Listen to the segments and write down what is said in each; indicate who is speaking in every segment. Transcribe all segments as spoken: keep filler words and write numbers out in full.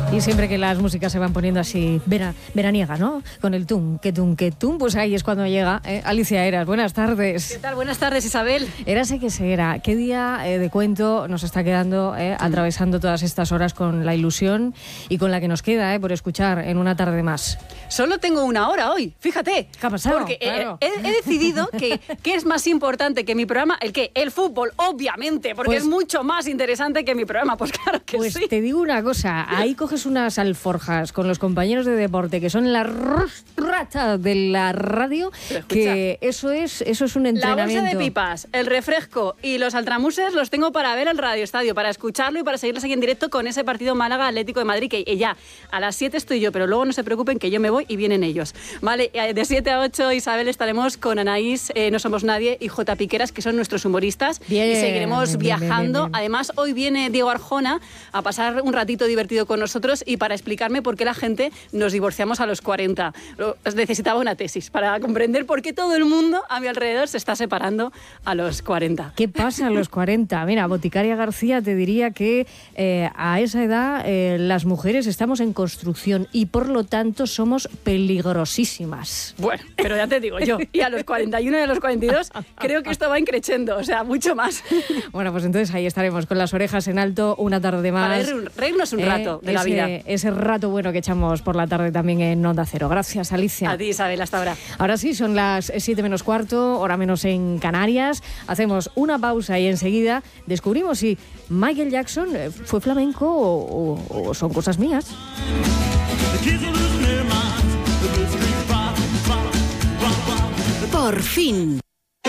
Speaker 1: Y siempre que las músicas se van poniendo así vera, veraniega, ¿no? Con el tum, que tum, que tum, pues ahí es cuando llega ¿eh? Alicia Eras. Buenas tardes.
Speaker 2: ¿Qué tal? Buenas tardes, Isabel.
Speaker 1: Érase que se era. ¿Qué día eh, de cuento nos está quedando eh, atravesando todas estas horas con la ilusión y con la que nos queda eh, por escuchar en una tarde más?
Speaker 2: Solo tengo una hora hoy, fíjate.
Speaker 1: ¿Qué ha pasado?
Speaker 2: Porque
Speaker 1: claro.
Speaker 2: he, he decidido que, que es más importante que mi programa, el qué, el fútbol, obviamente, porque
Speaker 1: Pues,
Speaker 2: es mucho más interesante que mi programa. Pues claro que
Speaker 1: pues
Speaker 2: sí.
Speaker 1: Pues te digo una cosa, ahí coges unas alforjas con los compañeros de deporte que son la rata de la radio, que eso es, eso es un entrenamiento.
Speaker 2: La bolsa de pipas, el refresco y los altramuses los tengo para ver el Radio Estadio, para escucharlo y para seguirles aquí en directo con ese partido Málaga Atlético de Madrid, que ya a las siete estoy yo, pero luego no se preocupen que yo me voy y vienen ellos. Vale, de siete a ocho, Isabel, estaremos con Anaís, eh, No Somos Nadie, y J. Piqueras, que son nuestros humoristas.
Speaker 1: Bien,
Speaker 2: y seguiremos
Speaker 1: bien,
Speaker 2: viajando.
Speaker 1: bien, bien, bien.
Speaker 2: Además, hoy viene Diego Arjona a pasar un ratito divertido con nosotros y para explicarme por qué la gente nos divorciamos a los cuarenta. Necesitaba una tesis para comprender por qué todo el mundo a mi alrededor se está separando a los cuarenta.
Speaker 1: ¿Qué pasa a los cuarenta? Mira, Boticaria García te diría que eh, a esa edad eh, las mujeres estamos en construcción y por lo tanto somos peligrosísimas.
Speaker 2: Bueno, pero ya te digo yo, y a los cuarenta y uno y a los cuarenta y dos creo que esto va increciendo, o sea, mucho más.
Speaker 1: Bueno, pues entonces ahí estaremos con las orejas en alto una tarde más.
Speaker 2: Para reírnos un rato eh, de la
Speaker 1: ese,
Speaker 2: vida.
Speaker 1: Ese rato bueno que echamos por la tarde también en Onda Cero. Gracias, Alicia.
Speaker 2: A ti, Isabel, hasta ahora.
Speaker 1: Ahora sí, son las siete menos cuarto, hora menos en Canarias. Hacemos una pausa y enseguida descubrimos si Michael Jackson fue flamenco o, o, o son cosas mías.
Speaker 3: Por fin.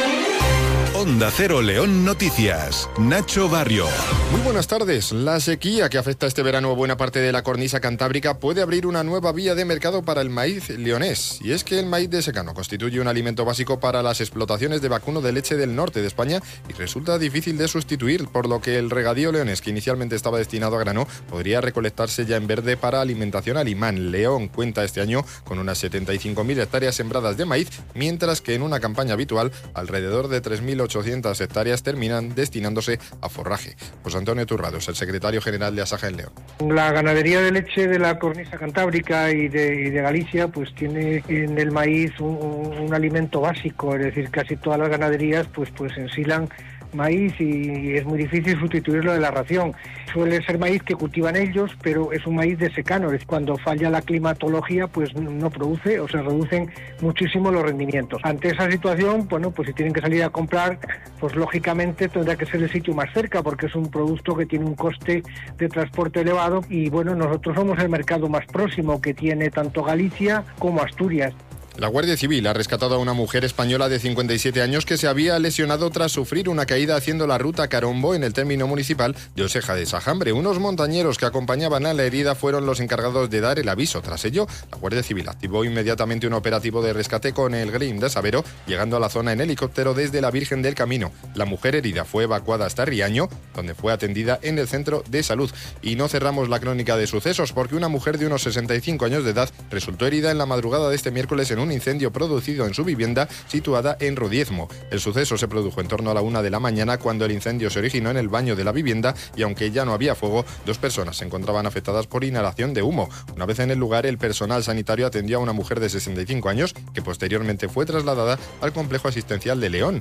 Speaker 4: Onda Cero León Noticias. Nacho Barrio.
Speaker 5: Muy buenas tardes. La sequía que afecta este verano a buena parte de la cornisa cantábrica puede abrir una nueva vía de mercado para el maíz leonés. Y es que el maíz de secano constituye un alimento básico para las explotaciones de vacuno de leche del norte de España y resulta difícil de sustituir, por lo que el regadío leonés, que inicialmente estaba destinado a grano, podría recolectarse ya en verde para alimentación alimán. León cuenta este año con unas setenta y cinco mil hectáreas sembradas de maíz, mientras que en una campaña habitual alrededor de tres mil ochocientas hectáreas terminan destinándose a forraje. José Antonio Turrados, el secretario general de Asaja en León.
Speaker 6: La ganadería de leche de la cornisa cantábrica y de, y de Galicia pues tiene en el maíz un, un alimento básico, es decir, casi todas las ganaderías pues, pues ensilan maíz y es muy difícil sustituirlo de la ración. Suele ser maíz que cultivan ellos, pero es un maíz de secano, es decir, cuando falla la climatología pues no produce o se reducen muchísimo los rendimientos. Ante esa situación, bueno, pues si tienen que salir a comprar, pues lógicamente tendrá que ser el sitio más cerca porque es un producto que tiene un coste de transporte elevado y bueno, nosotros somos el mercado más próximo que tiene tanto Galicia como Asturias.
Speaker 5: La Guardia Civil ha rescatado a una mujer española de cincuenta y siete años que se había lesionado tras sufrir una caída haciendo la ruta Carombo en el término municipal de Oseja de Sajambre. Unos montañeros que acompañaban a la herida fueron los encargados de dar el aviso. Tras ello, la Guardia Civil activó inmediatamente un operativo de rescate con el Green de Sabero, llegando a la zona en helicóptero desde la Virgen del Camino. La mujer herida fue evacuada hasta Riaño, donde fue atendida en el centro de salud. Y no cerramos la crónica de sucesos porque una mujer de unos sesenta y cinco años de edad resultó herida en la madrugada de este miércoles en un un incendio producido en su vivienda situada en Rodiezmo. El suceso se produjo en torno a la una de la mañana cuando el incendio se originó en el baño de la vivienda y aunque ya no había fuego, dos personas se encontraban afectadas por inhalación de humo. Una vez en el lugar, el personal sanitario atendió a una mujer de sesenta y cinco años que posteriormente fue trasladada al complejo asistencial de León.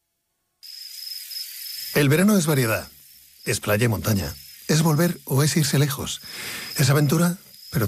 Speaker 7: El verano es variedad. Es playa y montaña. Es volver o es irse lejos. Es aventura